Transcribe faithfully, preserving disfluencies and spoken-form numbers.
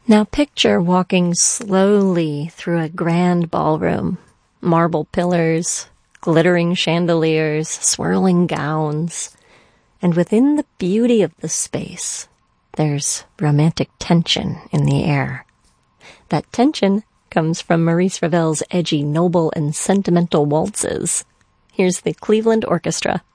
Now picture walking slowly through a grand ballroom. Marble pillars, glittering chandeliers, swirling gowns. And within the beauty of the space, there's romantic tension in the air. That tension comes from Maurice Ravel's edgy, noble, and sentimental waltzes. Here's the Cleveland Orchestra.